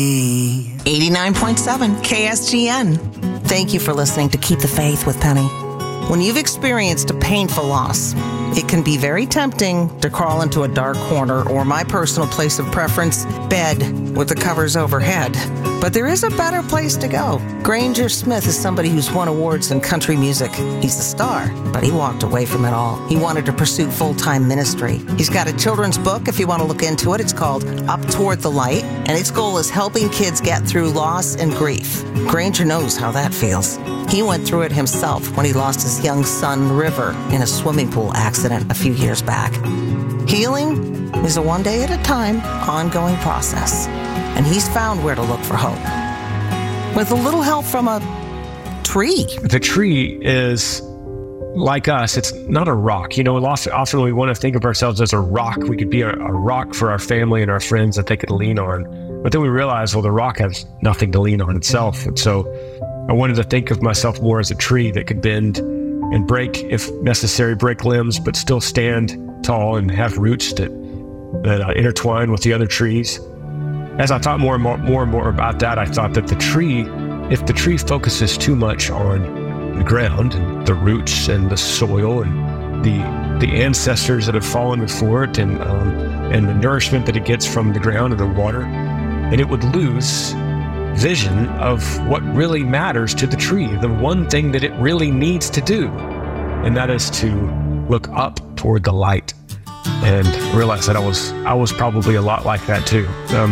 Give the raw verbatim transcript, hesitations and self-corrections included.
eighty-nine point seven K S G N. Thank you for listening to Keep the Faith with Penny. When you've experienced a painful loss, it can be very tempting to crawl into a dark corner, or my personal place of preference, bed with the covers overhead. But there is a better place to go. Granger Smith is somebody who's won awards in country music. He's a star, but he walked away from it all. He wanted to pursue full-time ministry. He's got a children's book, if you want to look into it. It's called Up Toward the Light, and its goal is helping kids get through loss and grief. Granger knows how that feels. He went through it himself when he lost his young son, River, in a swimming pool accident a few years back. Healing is a one day at a time, ongoing process, and he's found where to look for hope. With a little help from a tree. The tree is like us. It's not a rock. You know, often, often we want to think of ourselves as a rock. We could be a, a rock for our family and our friends that they could lean on. But then we realize, well, the rock has nothing to lean on itself. And so I wanted to think of myself more as a tree that could bend and break, if necessary, break limbs, but still stand tall and have roots that, that uh, intertwine with the other trees. As I thought more and more, more and more about that, I thought that the tree, if the tree focuses too much on the ground and the roots and the soil and the the ancestors that have fallen before it, and um, and the nourishment that it gets from the ground and the water, and it would lose vision of what really matters to the tree, the one thing that it really needs to do, and that is to look up toward the light. And realize that I was I was probably a lot like that too. Um,